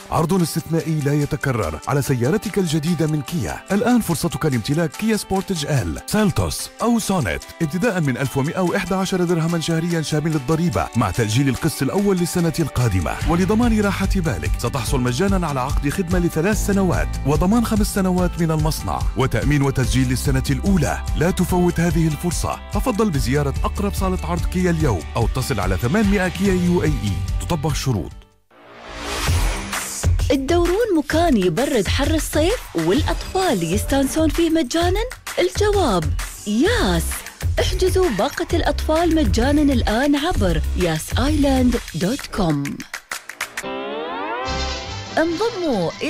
عرض استثنائي لا يتكرر على سيارتك الجديدة من كيا. الآن فرصتك لامتلاك كيا سبورتج ال، سيلتوس أو سونيت ابتداء من 1111 درهما شهريا شامل الضريبة، مع تأجيل القسط الأول للسنة القادمة. ولضمان راحة بالك ستحصل مجانا على عقد خدمة ل3 سنوات وضمان 5 سنوات من المصنع وتأمين وتسجيل للسنة الأولى. لا تفوت هذه الفرصة. تفضل بزيارة أقرب صالة عرض كيا اليوم أو اتصل على 800 كيا UAE. تطبق شروط. تدورون مكان يبرد حر الصيف والأطفال يستانسون فيه مجانا؟ الجواب ياس. احجزوا باقة الأطفال مجانا الآن عبر yasisland.com. انضموا